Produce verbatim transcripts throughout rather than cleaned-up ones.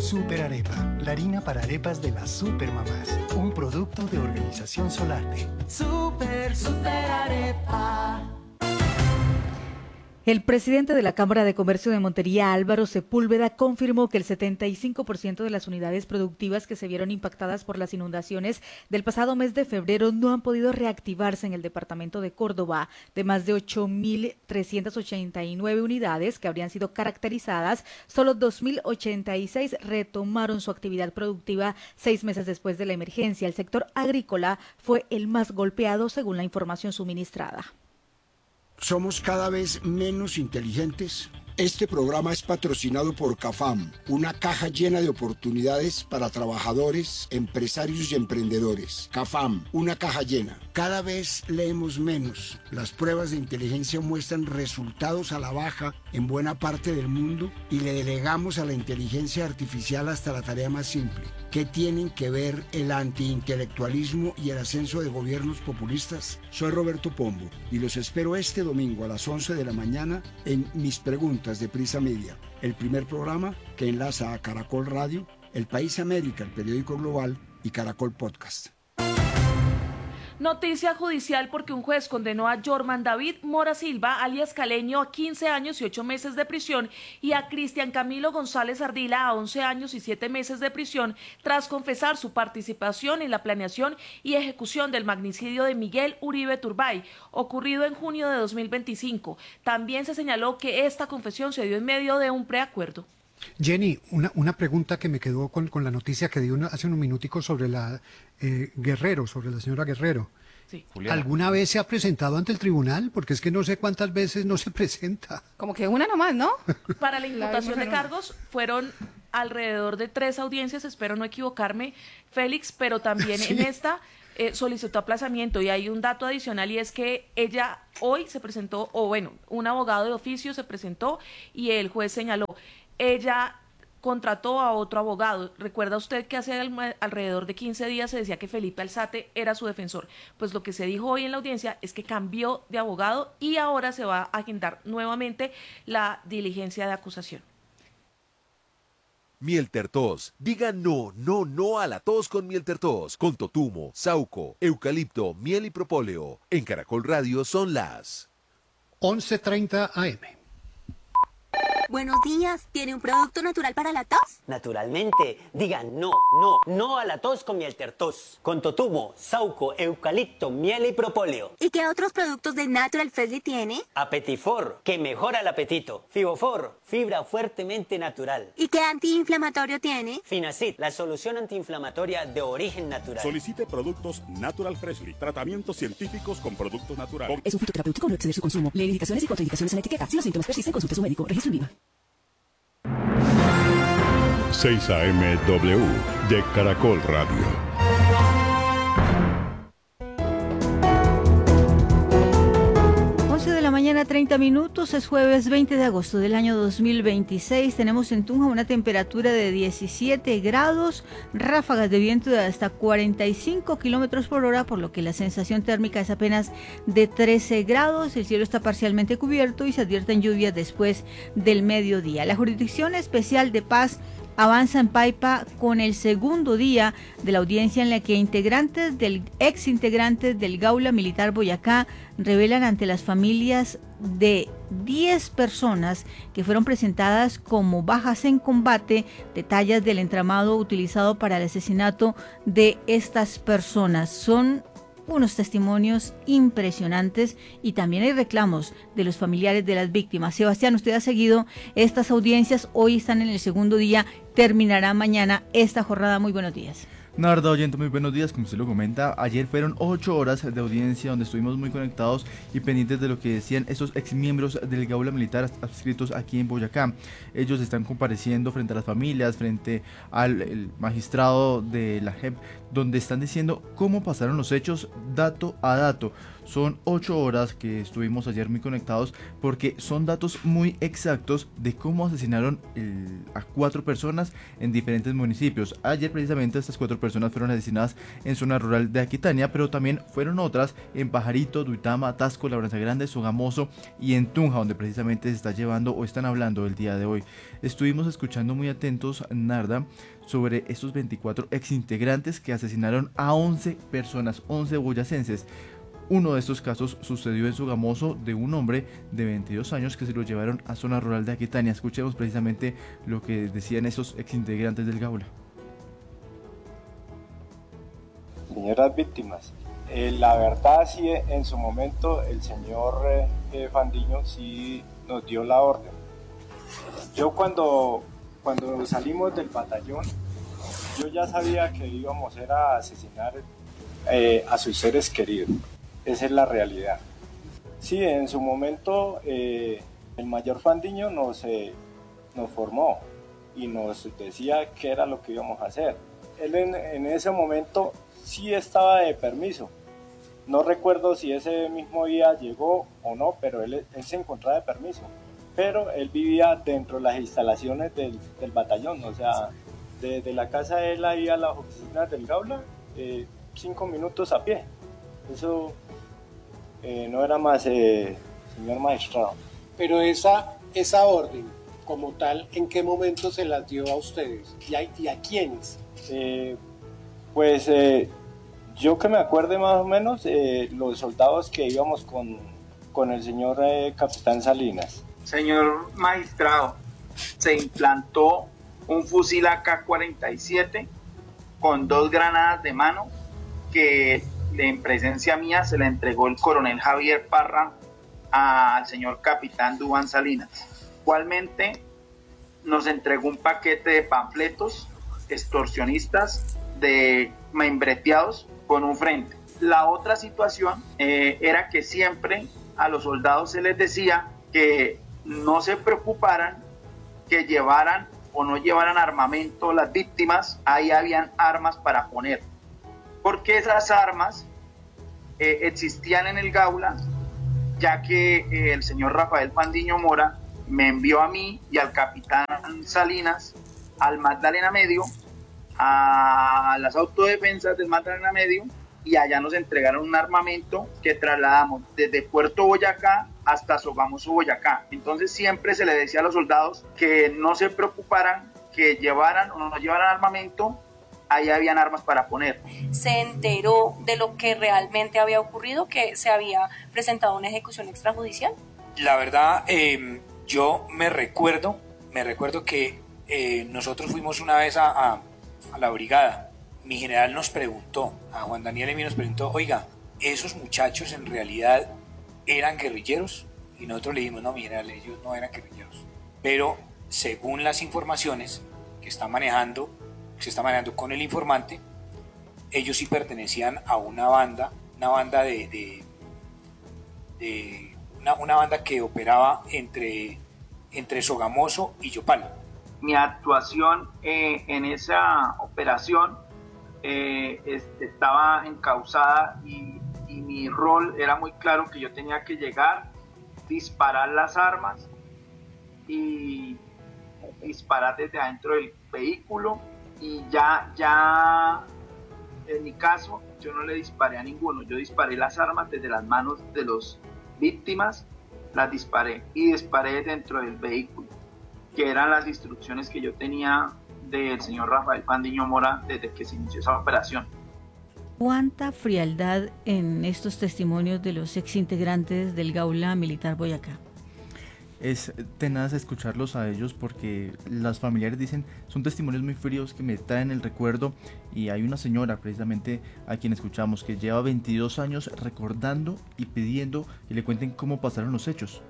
Super Arepa, la harina para arepas de las supermamás. Un producto de Organización Solarte. Super, super arepa. El presidente de la Cámara de Comercio de Montería, Álvaro Sepúlveda, confirmó que el setenta y cinco por ciento de las unidades productivas que se vieron impactadas por las inundaciones del pasado mes de febrero no han podido reactivarse en el departamento de Córdoba. De más de ocho mil trescientas ochenta y nueve unidades que habrían sido caracterizadas, solo dos mil ochenta y seis retomaron su actividad productiva seis meses después de la emergencia. El sector agrícola fue el más golpeado, según la información suministrada. ¿Somos cada vez menos inteligentes? Este programa es patrocinado por CAFAM, una caja llena de oportunidades para trabajadores, empresarios y emprendedores. CAFAM, una caja llena. Cada vez leemos menos. Las pruebas de inteligencia muestran resultados a la baja en buena parte del mundo y le delegamos a la inteligencia artificial hasta la tarea más simple. ¿Qué tienen que ver el antiintelectualismo y el ascenso de gobiernos populistas? Soy Roberto Pombo y los espero este domingo a las once de la mañana en Mis Preguntas de Prisa Media, el primer programa que enlaza a Caracol Radio, El País América, el periódico global, y Caracol Podcast. Noticia judicial porque un juez condenó a Jorman David Mora Silva, alias Caleño, a quince años y ocho meses de prisión y a Cristian Camilo González Ardila a once años y siete meses de prisión tras confesar su participación en la planeación y ejecución del magnicidio de Miguel Uribe Turbay, ocurrido en junio de dos mil veinticinco. También se señaló que esta confesión se dio en medio de un preacuerdo. Jenny, una, una pregunta que me quedó con, con la noticia que dio una, hace un minutico sobre la eh, Guerrero, sobre la señora Guerrero. Sí. ¿Alguna vez se ha presentado ante el tribunal? Porque es que no sé cuántas veces no se presenta. Como que una nomás, ¿no? Para la imputación de cargos fueron alrededor de tres audiencias, espero no equivocarme, Félix, pero también sí. en esta eh, solicitó aplazamiento y hay un dato adicional y es que ella hoy se presentó, o bueno, un abogado de oficio se presentó y el juez señaló, ella contrató a otro abogado. ¿Recuerda usted que hace alrededor de quince días se decía que Felipe Alzate era su defensor? Pues lo que se dijo hoy en la audiencia es que cambió de abogado y ahora se va a agendar nuevamente la diligencia de acusación. Mieltertos. Diga no, no, no a la tos con Mieltertos. Con totumo, sauco, eucalipto, miel y propóleo. En Caracol Radio son las once treinta a eme. Buenos días, ¿tiene un producto natural para la tos? Naturalmente, diga no, no, no a la tos con Mieltertos. Con totumo, sauco, eucalipto, miel y propóleo. ¿Y qué otros productos de Natural Freshly tiene? Apetifor, que mejora el apetito. Fibofor, fibra fuertemente natural. ¿Y qué antiinflamatorio tiene? Finacid, la solución antiinflamatoria de origen natural. Solicite productos Natural Freshly, tratamientos científicos con productos naturales. Es un fitoterapéutico, no exceder su consumo. Lee indicaciones y contraindicaciones en la etiqueta. Si los síntomas persisten, consulte a su médico. Registro en Viva. seis A M W de Caracol Radio. once de la mañana, treinta minutos, es jueves veinte de agosto del año dos mil veintiséis. Tenemos en Tunja una temperatura de diecisiete grados, ráfagas de viento de hasta cuarenta y cinco kilómetros por hora, por lo que la sensación térmica es apenas de trece grados. El cielo está parcialmente cubierto y se advierten lluvias después del mediodía. La Jurisdicción Especial de Paz avanza en Paipa con el segundo día de la audiencia en la que integrantes del ex integrantes del Gaula Militar Boyacá revelan ante las familias de diez personas que fueron presentadas como bajas en combate detalles del entramado utilizado para el asesinato de estas personas. Son unos testimonios impresionantes y también hay reclamos de los familiares de las víctimas. Sebastián, usted ha seguido estas audiencias, hoy están en el segundo día, terminará mañana esta jornada. Muy buenos días. Narda, oyente, muy buenos días. Como usted lo comenta, ayer fueron ocho horas de audiencia donde estuvimos muy conectados y pendientes de lo que decían estos exmiembros del Gaula Militar adscritos aquí en Boyacá. Ellos están compareciendo frente a las familias, frente al el magistrado de la J E P, donde están diciendo cómo pasaron los hechos dato a dato. Son ocho horas que estuvimos ayer muy conectados porque son datos muy exactos de cómo asesinaron el, a cuatro personas en diferentes municipios. Ayer precisamente estas cuatro personas fueron asesinadas en zona rural de Aquitania, pero también fueron otras en Pajarito, Duitama, Tasco, Labranza Grande, Sogamoso y en Tunja, donde precisamente se está llevando o están hablando el día de hoy. Estuvimos escuchando muy atentos, Narda, sobre estos veinticuatro exintegrantes que asesinaron a once personas, once boyacenses. Uno de estos casos sucedió en Sogamoso, de un hombre de veintidós años que se lo llevaron a zona rural de Aquitania. Escuchemos precisamente lo que decían esos exintegrantes del Gaula. Señoras víctimas, eh, la verdad sí, en su momento el señor eh, Fandiño sí nos dio la orden. Yo cuando, cuando salimos del batallón, yo ya sabía que íbamos a asesinar eh, a sus seres queridos. Esa es la realidad. Sí, en su momento eh, el mayor Fandiño nos, eh, nos formó y nos decía qué era lo que íbamos a hacer. Él en, en ese momento sí estaba de permiso. No recuerdo si ese mismo día llegó o no, pero él, él se encontraba de permiso. Pero él vivía dentro de las instalaciones del, del batallón, o sea, desde de la casa de él ahí a las oficinas del Gaula, eh, cinco minutos a pie. Eso eh, no era más, eh, señor magistrado. Pero esa, esa orden, como tal, ¿en qué momento se la dio a ustedes? ¿Y a, y a quiénes? Eh, pues eh, yo que me acuerde más o menos, eh, los soldados que íbamos con, con el señor eh, capitán Salinas. Señor magistrado, se implantó un fusil A K cuarenta y siete con dos granadas de mano que en presencia mía se la entregó el coronel Javier Parra al señor capitán Duván Salinas. Igualmente nos entregó un paquete de panfletos extorsionistas de membreteados con un frente. La otra situación eh, era que siempre a los soldados se les decía que no se preocuparan, que llevaran o no llevaran armamento las víctimas, ahí habían armas para poner, porque esas armas eh, existían en el Gaula, ya que eh, el señor Rafael Fandiño Mora me envió a mí y al capitán Salinas al Magdalena Medio, a las autodefensas del Magdalena Medio, y allá nos entregaron un armamento que trasladamos desde Puerto Boyacá hasta Sogamoso, Boyacá. Entonces siempre se le decía a los soldados que no se preocuparan, que llevaran o no llevaran armamento, ahí habían armas para poner. Se enteró de lo que realmente había ocurrido, que se había presentado una ejecución extrajudicial. La verdad, eh, yo me recuerdo, me recuerdo que eh, nosotros fuimos una vez a, a, a la brigada. Mi general nos preguntó, a Juan Daniel y a mí nos preguntó, oiga, ¿esos muchachos en realidad eran guerrilleros? Y nosotros le dijimos, no, mi general, ellos no eran guerrilleros. Pero según las informaciones que está manejando, que se está manejando con el informante, ellos sí pertenecían a una banda, una banda de, de, de una, una banda que operaba entre, entre Sogamoso y Yopal. Mi actuación eh, en esa operación eh, este, estaba encauzada y, y mi rol era muy claro, que yo tenía que llegar, disparar las armas y disparar desde adentro del vehículo, y ya, ya en mi caso yo no le disparé a ninguno, yo disparé las armas desde las manos de las víctimas, las disparé y disparé dentro del vehículo, que eran las instrucciones que yo tenía del señor Rafael Fandiño Mora desde que se inició esa operación. ¿Cuánta frialdad en estos testimonios de los exintegrantes del Gaula Militar Boyacá? Es tenaz escucharlos a ellos porque las familiares dicen, son testimonios muy fríos que me traen el recuerdo, y hay una señora precisamente a quien escuchamos que lleva veintidós años recordando y pidiendo que le cuenten cómo pasaron los hechos.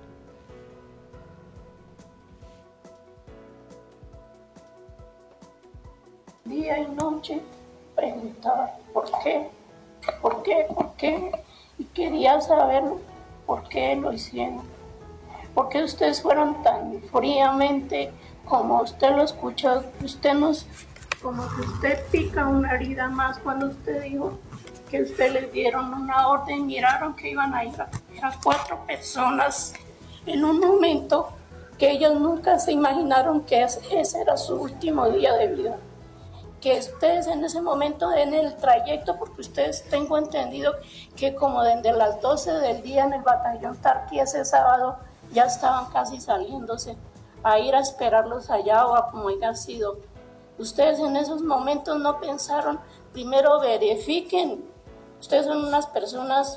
Día y noche preguntaba por qué, por qué, por qué, y quería saber por qué lo hicieron. ¿Por qué ustedes fueron tan fríamente, como usted lo escuchó, usted nos, como que usted pica una herida más cuando usted dijo que ustedes les dieron una orden, miraron que iban a ir a, a cuatro personas en un momento que ellos nunca se imaginaron que ese era su último día de vida. Que ustedes en ese momento, en el trayecto, porque ustedes tengo entendido que como desde las doce del día en el batallón Tarqui ese sábado ya estaban casi saliéndose a ir a esperarlos allá o a como haya sido. Ustedes en esos momentos no pensaron, primero verifiquen, ustedes son unas personas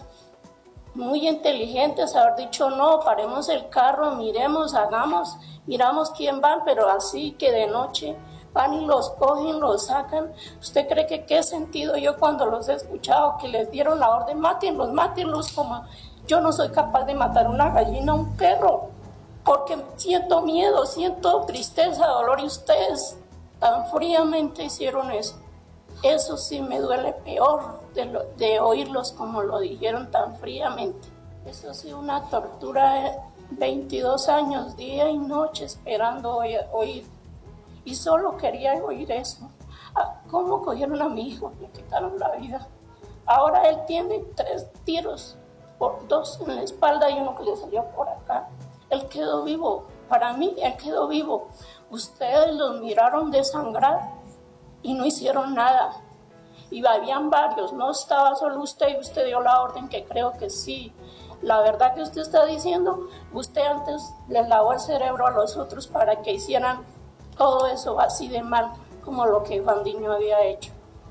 muy inteligentes, haber dicho no, paremos el carro, miremos, hagamos, miramos quién van, pero así que de noche van y los cogen, los sacan. ¿Usted cree que qué sentido yo cuando los he escuchado que les dieron la orden, mátenlos, mátenlos, como yo no soy capaz de matar una gallina, un perro, porque siento miedo, siento tristeza, dolor, y ustedes tan fríamente hicieron eso? Eso sí me duele peor de, lo, de oírlos como lo dijeron tan fríamente. Eso sí, una tortura, veintidós años, día y noche esperando oír, oír. Y solo quería oír eso. ¿Cómo cogieron a mi hijo? Le quitaron la vida. Ahora él tiene tres tiros, por dos en la espalda y uno que le salió por acá. Él quedó vivo. Para mí, él quedó vivo. Ustedes los miraron desangrar y no hicieron nada. Y habían varios, no estaba solo usted, y usted dio la orden, que creo que sí. La verdad que usted está diciendo, usted antes les lavó el cerebro a los otros para que hicieran todo eso así de mal como lo que Fandiño había hecho.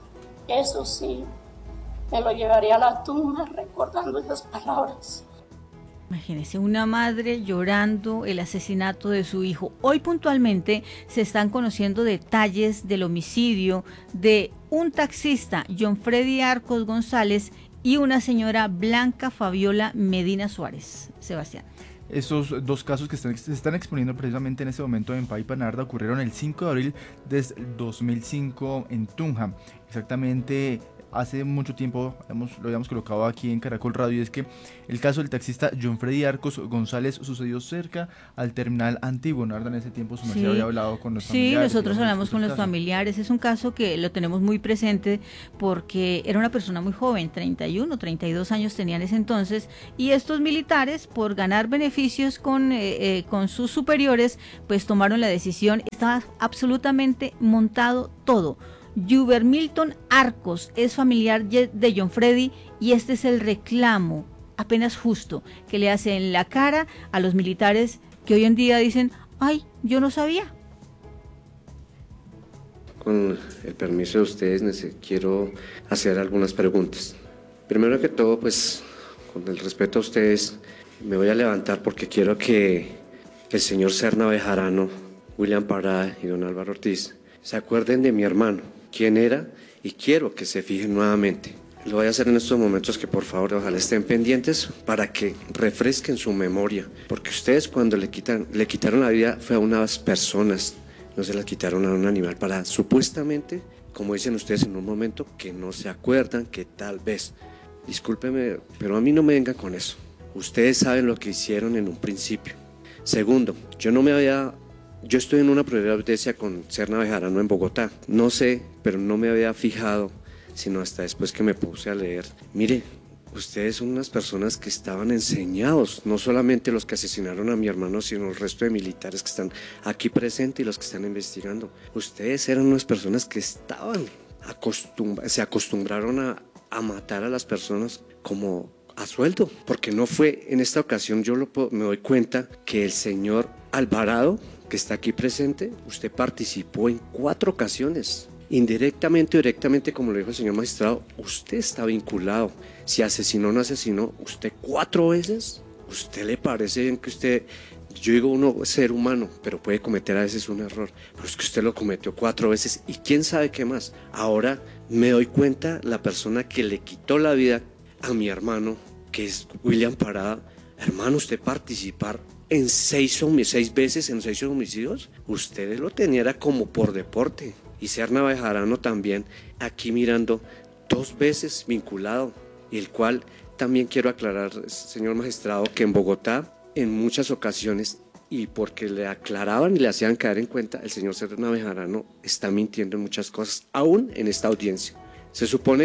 Eso sí, me lo llevaría a la tumba recordando esas palabras. Imagínese, una madre llorando el asesinato de su hijo. Hoy puntualmente se están conociendo detalles del homicidio de un taxista, John Freddy Arcos González, y una señora Blanca Fabiola Medina Suárez. Sebastián. Estos dos casos que están, se están exponiendo precisamente en este momento en Paipa Narda ocurrieron el cinco de abril del dos mil cinco en Tunja. Exactamente hace mucho tiempo hemos, lo habíamos colocado aquí en Caracol Radio, y es que el caso del taxista John Freddy Arcos González sucedió cerca al terminal antiguo. Narda, en ese tiempo su merced sí. había hablado con los familiares. Sí, nosotros hablamos con los caso. familiares. Es un caso que lo tenemos muy presente porque era una persona muy joven, treinta y uno, treinta y dos años tenía en ese entonces, y estos militares, por ganar beneficios con, eh, eh, con sus superiores, pues tomaron la decisión. Estaba absolutamente montado todo. Juber Milton Arcos es familiar de John Freddy, y este es el reclamo apenas justo que le hace en la cara a los militares que hoy en día dicen, ay, yo no sabía. Con el permiso de ustedes, quiero hacer algunas preguntas. Primero que todo, pues, con el respeto a ustedes, me voy a levantar porque quiero que el señor Serna Bejarano, William Parada y don Álvaro Ortiz se acuerden de mi hermano, quién era, y quiero que se fijen nuevamente. Lo voy a hacer en estos momentos, que por favor ojalá estén pendientes para que refresquen su memoria, porque ustedes cuando le, quitan, le quitaron la vida fue a unas personas, no se la quitaron a un animal, para supuestamente, como dicen ustedes en un momento, que no se acuerdan, que tal vez. Discúlpeme, pero a mí no me vengan con eso. Ustedes saben lo que hicieron en un principio. Segundo, yo no me había... Yo estoy en una prueba de audiencia con Serna Bejarano en Bogotá. No sé, pero no me había fijado, sino hasta después que me puse a leer. Mire, ustedes son unas personas que estaban enseñados, no solamente los que asesinaron a mi hermano, sino el resto de militares que están aquí presentes y los que están investigando. Ustedes eran unas personas que estaban acostumbrados, se acostumbraron a, a matar a las personas como a sueldo, porque no fue en esta ocasión. Yo lo puedo, me doy cuenta que el señor Alvarado, que está aquí presente, usted participó en cuatro ocasiones, indirectamente o directamente, como lo dijo el señor magistrado. Usted está vinculado. Si asesinó o no asesinó, usted cuatro veces. ¿Usted le parece bien que usted, yo digo uno ser humano, pero puede cometer a veces un error, pero es que usted lo cometió cuatro veces y quién sabe qué más? Ahora me doy cuenta, la persona que le quitó la vida a mi hermano, que es William Parada, hermano, usted participar en seis, seis veces en seis homicidios, usted lo tenía era como por deporte. Y Serna Bejarano también, aquí mirando, dos veces vinculado, y el cual también quiero aclarar, señor magistrado, que en Bogotá, en muchas ocasiones, y porque le aclaraban y le hacían caer en cuenta, el señor Serna Bejarano está mintiendo en muchas cosas, aún en esta audiencia. Se supone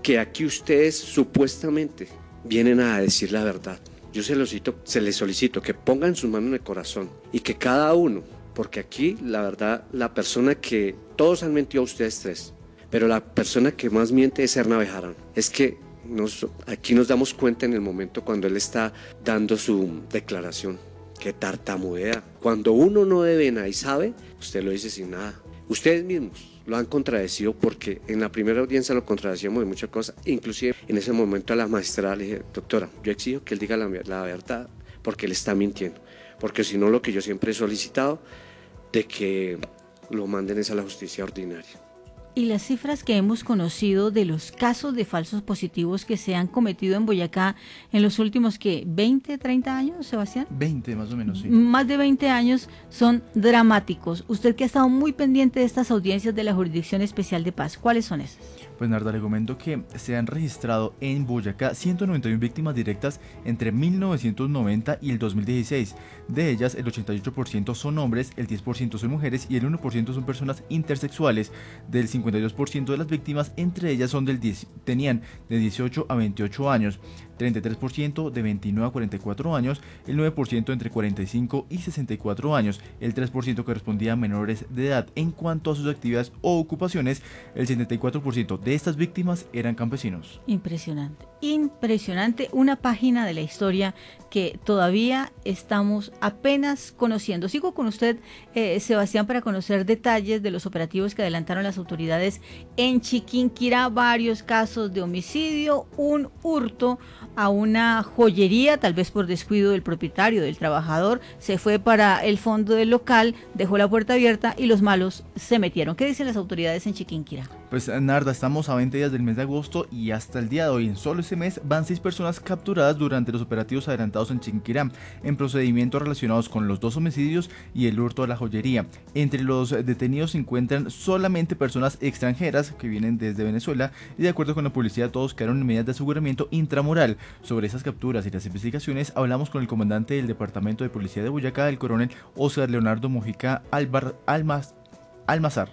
que aquí ustedes supuestamente vienen a decir la verdad. Yo se, los cito, se les solicito que pongan su mano en el corazón y que cada uno, porque aquí la verdad, la persona que todos han mentido a ustedes tres, pero la persona que más miente es Hernán Bejarano. Es que nos, aquí nos damos cuenta en el momento cuando él está dando su declaración, que tartamudea. Cuando uno no debe nada y sabe, usted lo dice sin nada. Ustedes mismos lo han contradecido porque en la primera audiencia lo contradecíamos de muchas cosas, inclusive en ese momento a la magistrada le dije, doctora, yo exijo que él diga la, la verdad porque él está mintiendo, porque si no lo que yo siempre he solicitado de que lo manden es a la justicia ordinaria. Y las cifras que hemos conocido de los casos de falsos positivos que se han cometido en Boyacá en los últimos, ¿qué? ¿veinte, treinta años, Sebastián? veinte más o menos, sí. Más de veinte años son dramáticos. Usted que ha estado muy pendiente de estas audiencias de la Jurisdicción Especial de Paz, ¿cuáles son esas? Pues Narda, le comento que se han registrado en Boyacá ciento noventa y una víctimas directas entre mil novecientos noventa y el dos mil dieciséis. De ellas, el ochenta y ocho por ciento son hombres, el diez por ciento son mujeres y el uno por ciento son personas intersexuales. Del cincuenta y dos por ciento de las víctimas, entre ellas son del diez, tenían de dieciocho a veintiocho años, treinta y tres por ciento de veintinueve a cuarenta y cuatro años, el nueve por ciento entre cuarenta y cinco y sesenta y cuatro años, el tres por ciento correspondía a menores de edad. En cuanto a sus actividades o ocupaciones, el setenta y cuatro por ciento de estas víctimas eran campesinos. Impresionante, impresionante, una página de la historia que todavía estamos apenas conociendo. Sigo con usted, eh, Sebastián, para conocer detalles de los operativos que adelantaron las autoridades en Chiquinquirá, varios casos de homicidio, un hurto a una joyería, tal vez por descuido del propietario, del trabajador, se fue para el fondo del local, dejó la puerta abierta y los malos se metieron. ¿Qué dicen las autoridades en Chiquinquirá? Pues Narda, estamos a veinte días del mes de agosto y hasta el día de hoy, en solo ese mes, van seis personas capturadas durante los operativos adelantados en Chiquinquirá, en procedimientos relacionados con los dos homicidios y el hurto a la joyería. Entre los detenidos se encuentran solamente personas extranjeras que vienen desde Venezuela y, de acuerdo con la policía, todos quedaron en medidas de aseguramiento intramural. Sobre esas capturas y las investigaciones hablamos con el comandante del Departamento de Policía de Boyacá, el coronel Oscar Leonardo Mojica Albar, Almaz, Almazar.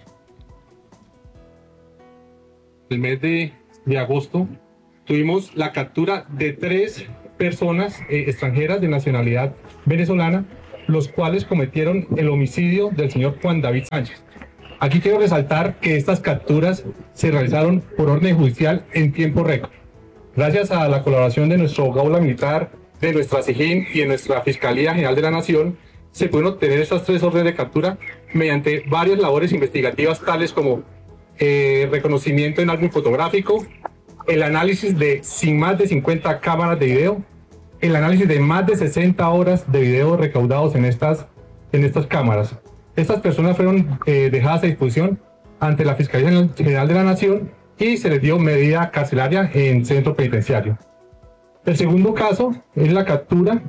El mes de, de agosto tuvimos la captura de tres personas eh, extranjeras de nacionalidad venezolana, los cuales cometieron el homicidio del señor Juan David Sánchez. Aquí quiero resaltar que estas capturas se realizaron por orden judicial en tiempo récord. Gracias a la colaboración de nuestro Gaula Militar, de nuestra SIJIN y de nuestra Fiscalía General de la Nación, se pueden obtener estas tres órdenes de captura mediante varias labores investigativas tales como eh, reconocimiento en álbum fotográfico, el análisis de sin más de cincuenta cámaras de video, el análisis de más de sesenta horas de video recaudados en estas, en estas cámaras. Estas personas fueron eh, dejadas a disposición ante la Fiscalía General de la Nación y se les dio medida carcelaria en centro penitenciario. El segundo caso es la captura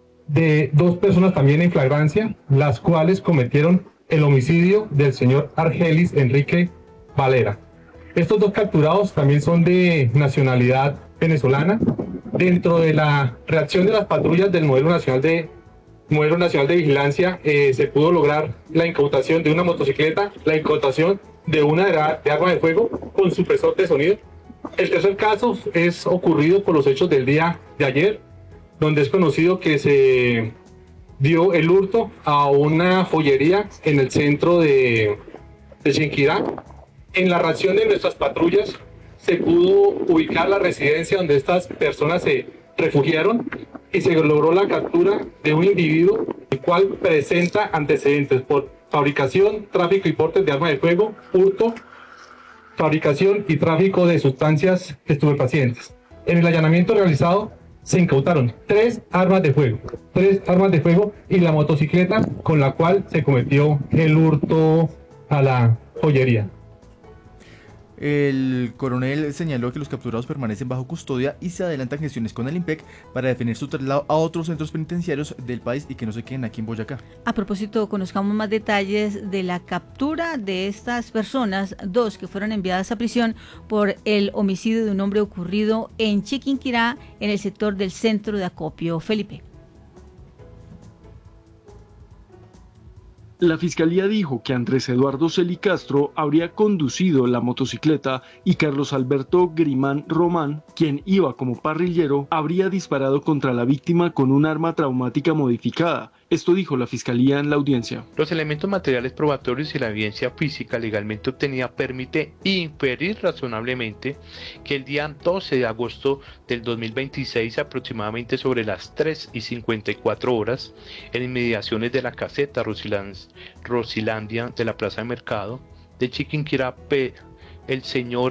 de dos personas también en flagrancia, las cuales cometieron el homicidio del señor Argelis Enrique Valera. Estos dos capturados también son de nacionalidad venezolana. Dentro de la reacción de las patrullas del modelo nacional de, modelo nacional de vigilancia, eh, se pudo lograr la incautación de una motocicleta, la incautación de una de arma de fuego con supresor de sonido. El tercer caso es ocurrido por los hechos del día de ayer, donde es conocido que se dio el hurto a una joyería en el centro de, de Chiquinquirá. En la reacción de nuestras patrullas se pudo ubicar la residencia donde estas personas se refugiaron y se logró la captura de un individuo el cual presenta antecedentes por fabricación, tráfico y porte de armas de fuego, hurto, fabricación y tráfico de sustancias estupefacientes. En el allanamiento realizado se incautaron tres armas de fuego, tres armas de fuego y la motocicleta con la cual se cometió el hurto a la joyería. El coronel señaló que los capturados permanecen bajo custodia y se adelantan gestiones con el IMPEC para definir su traslado a otros centros penitenciarios del país y que no se queden aquí en Boyacá. A propósito, conozcamos más detalles de la captura de estas personas, dos que fueron enviadas a prisión por el homicidio de un hombre ocurrido en Chiquinquirá, en el sector del centro de acopio. Felipe. La fiscalía dijo que Andrés Eduardo Celi Castro habría conducido la motocicleta y Carlos Alberto Grimán Román, quien iba como parrillero, habría disparado contra la víctima con un arma traumática modificada. Esto dijo la fiscalía en la audiencia. Los elementos materiales probatorios y la evidencia física legalmente obtenida permite inferir razonablemente que el día doce de agosto del dos mil veintiséis, aproximadamente sobre las tres y cincuenta y cuatro horas, en inmediaciones de la caseta Rosilandia de la Plaza de Mercado de Chiquinquirá, el señor,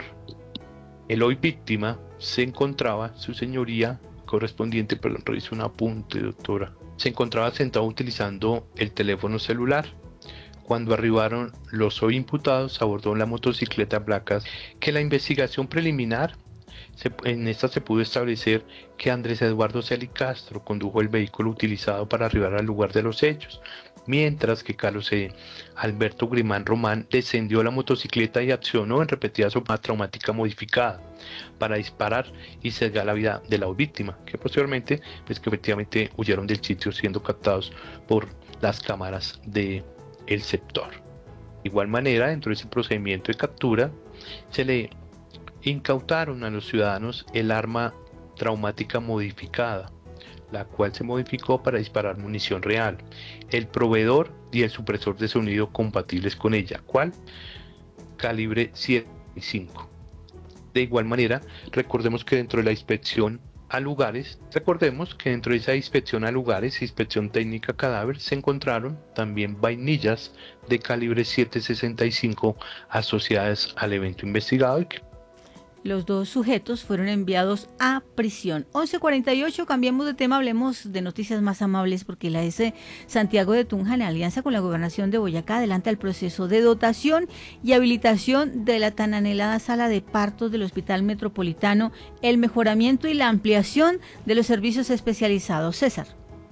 el hoy víctima, se encontraba, su señoría correspondiente, perdón, reviso un apunte, doctora, se encontraba sentado utilizando el teléfono celular. Cuando arribaron los hoy imputados a bordo de la motocicleta placas, que la investigación preliminar, se, en esta se pudo establecer que Andrés Eduardo Celi Castro condujo el vehículo utilizado para arribar al lugar de los hechos, mientras que Carlos E. Alberto Grimán Román descendió la motocicleta y accionó en repetidas arma traumática modificada para disparar y cegar la vida de la víctima, que posteriormente, pues que efectivamente huyeron del sitio siendo captados por las cámaras del sector. De igual manera, dentro de ese procedimiento de captura, se le incautaron a los ciudadanos el arma traumática modificada, la cual se modificó para disparar munición real, el proveedor y el supresor de sonido compatibles con ella, ¿cuál? Calibre siete y cinco. De igual manera, recordemos que dentro de la inspección a lugares, recordemos que dentro de esa inspección a lugares, inspección técnica cadáver, se encontraron también vainillas de calibre siete sesenta y cinco asociadas al evento investigado y que los dos sujetos fueron enviados a prisión. once cuarenta y ocho, cambiemos de tema, hablemos de noticias más amables, porque la S Santiago de Tunja, en alianza con la Gobernación de Boyacá, adelanta el proceso de dotación y habilitación de la tan anhelada sala de partos del Hospital Metropolitano, el mejoramiento y la ampliación de los servicios especializados. César.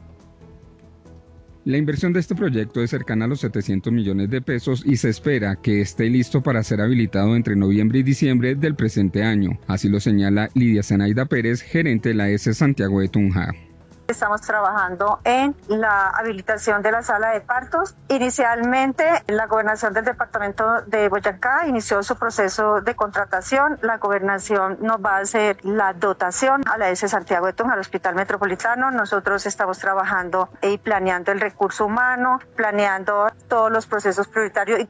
La inversión de este proyecto es cercana a los setecientos millones de pesos y se espera que esté listo para ser habilitado entre noviembre y diciembre del presente año. Así lo señala Lidia Zenaida Pérez, gerente de la S Santiago de Tunja. Estamos trabajando en la habilitación de la sala de partos. Inicialmente, la gobernación del departamento de Boyacá inició su proceso de contratación. La gobernación nos va a hacer la dotación a la S Santiago de Tunja, al Hospital Metropolitano. Nosotros estamos trabajando y planeando el recurso humano, planeando todos los procesos prioritarios y